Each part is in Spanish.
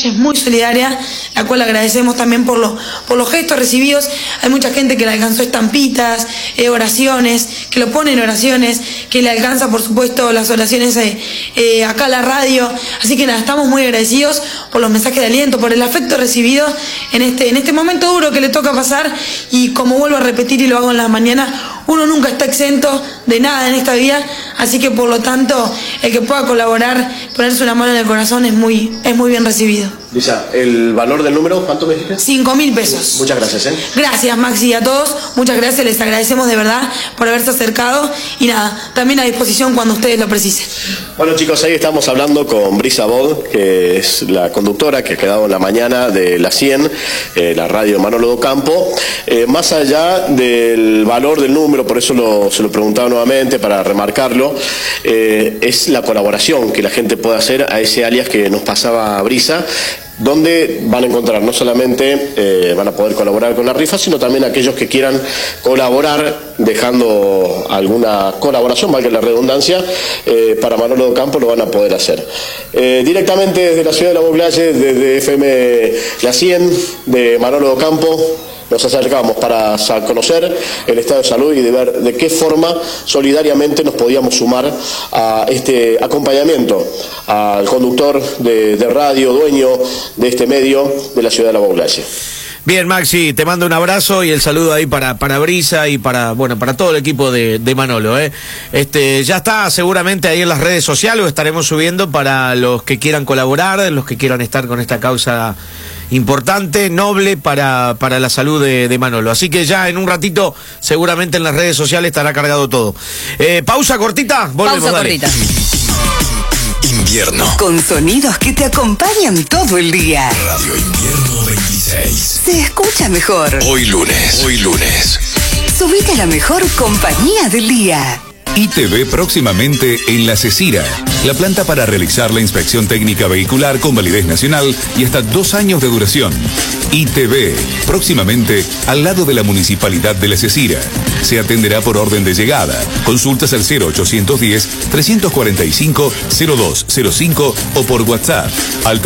es muy solidaria, la cual agradecemos también por los gestos recibidos. Hay mucha gente que le alcanzó estampitas, oraciones, que lo pone en oraciones, que le alcanza por supuesto las oraciones acá a la radio. Así que nada, estamos muy agradecidos por los mensajes de aliento, por el afecto recibido en este momento duro que le toca pasar. Y como vuelvo a repetir y lo hago en la mañana, uno nunca está exento de nada en esta vida, así que por lo tanto el que pueda colaborar, ponerse una mano en el corazón es muy bien recibido. Lisa, ¿el valor del número cuánto me dijiste? 5.000 pesos. Muchas gracias, Gracias, Maxi, a todos, muchas gracias, les agradecemos de verdad por haberse acercado y nada, también a disposición cuando ustedes lo precisen. Bueno chicos, ahí estamos hablando con Brisa Bod, que es la conductora que ha quedado en la mañana de la 100, la radio Manolo Docampo. Más allá del valor del número, por eso se lo preguntaba nuevamente para remarcarlo, es la colaboración que la gente puede hacer a ese alias que nos pasaba Brisa, donde van a encontrar no solamente van a poder colaborar con la rifa, sino también aquellos que quieran colaborar dejando alguna colaboración, valga la redundancia, para Manolo Docampo lo van a poder hacer. Directamente desde la ciudad de La Boclaye, desde FM La 100 de Manolo Docampo, nos acercamos para conocer el estado de salud y de ver de qué forma solidariamente nos podíamos sumar a este acompañamiento al conductor de radio, dueño de este medio de la ciudad de La Boclaye. Bien, Maxi, te mando un abrazo y el saludo ahí para Brisa y para todo el equipo de Manolo, ya está seguramente ahí en las redes sociales, lo estaremos subiendo para los que quieran colaborar, los que quieran estar con esta causa importante, noble para la salud de Manolo. Así que ya en un ratito seguramente en las redes sociales estará cargado todo. Pausa cortita, volvemos. Pausa cortita. Invierno. Con sonidos que te acompañan todo el día. Radio Invierno 26. Se escucha mejor. Hoy lunes. Subite a la mejor compañía del día. ITV próximamente en La Cecira, la planta para realizar la inspección técnica vehicular con validez nacional y hasta 2 años de duración. ITV, próximamente al lado de la Municipalidad de La Cecira. Se atenderá por orden de llegada. Consultas al 0810-345-0205 o por WhatsApp al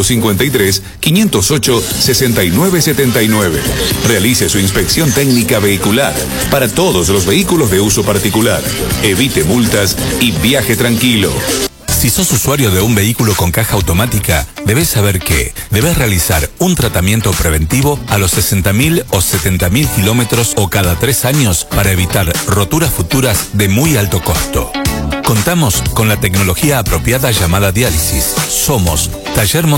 353-508-6979. Realice su inspección técnica vehicular para todos los vehículos de uso particular. Evite multas y viaje tranquilo. Si sos usuario de un vehículo con caja automática, debes saber que debes realizar un tratamiento preventivo a los 60.000 o 70.000 kilómetros o cada 3 años para evitar roturas futuras de muy alto costo. Contamos con la tecnología apropiada llamada diálisis. Somos Taller